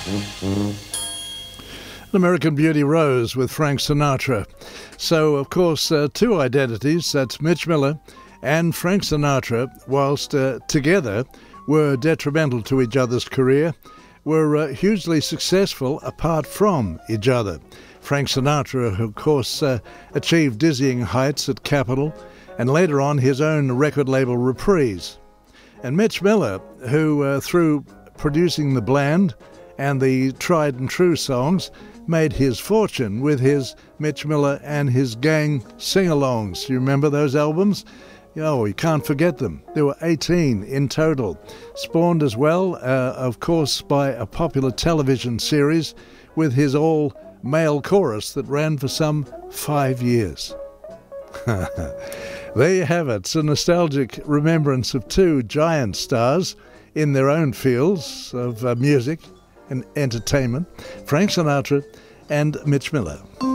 American Beauty Rose with Frank Sinatra. So, of course, two identities, that's Mitch Miller and Frank Sinatra, whilst together were detrimental to each other's career, were hugely successful apart from each other. Frank Sinatra, of course, achieved dizzying heights at Capitol and later on his own record label Reprise. And Mitch Miller, who through producing the bland and the tried and true songs, made his fortune with his Mitch Miller and his gang sing-alongs. You remember those albums? Oh, you can't forget them. There were 18 in total. Spawned as well, of course, by a popular television series with his all-male chorus that ran for some 5 years. There you have it. It's a nostalgic remembrance of two giant stars in their own fields of music and entertainment, Frank Sinatra and Mitch Miller.